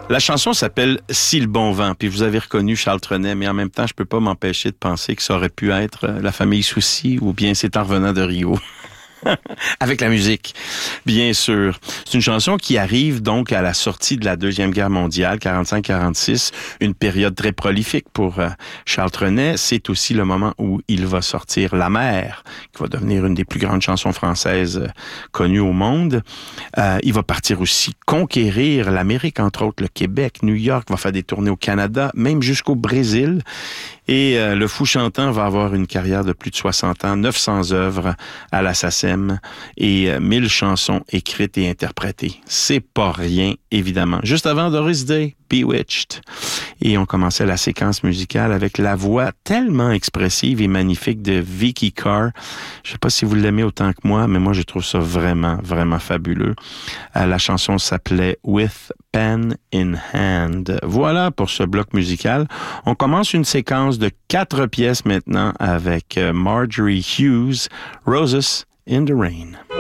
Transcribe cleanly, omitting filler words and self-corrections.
La chanson s'appelle « Si le bon vent », puis vous avez reconnu Charles Trenet, mais en même temps, je peux pas m'empêcher de penser que ça aurait pu être la famille Soucy ou bien C'est en revenant de Rio. Avec la musique, bien sûr. C'est une chanson qui arrive donc à la sortie de la Deuxième Guerre mondiale, 45-46, une période très prolifique pour Charles Trenet. C'est aussi le moment où il va sortir La Mer, qui va devenir une des plus grandes chansons françaises connues au monde. Il va partir aussi conquérir l'Amérique, entre autres le Québec, New York, va faire des tournées au Canada, même jusqu'au Brésil. Et le Fou chantant va avoir une carrière de plus de 60 ans, 900 œuvres à la SACEM et 1000 chansons écrites et interprétées. C'est pas rien, évidemment. Juste avant Doris Day, Bewitched. Et on commençait la séquence musicale avec la voix tellement expressive et magnifique de Vicky Carr. Je sais pas si vous l'aimez autant que moi, mais moi je trouve ça vraiment, vraiment fabuleux. La chanson s'appelait With Pen in Hand. Voilà pour ce bloc musical. On commence une séquence de 4 pièces maintenant avec Marjorie Hughes, Roses in the Rain.